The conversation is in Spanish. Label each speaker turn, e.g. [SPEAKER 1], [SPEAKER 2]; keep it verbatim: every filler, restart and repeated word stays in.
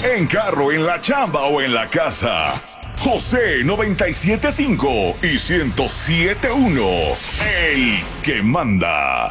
[SPEAKER 1] En carro, en la chamba o en la casa. José noventa y siete punto cinco y ciento siete punto uno. El que manda.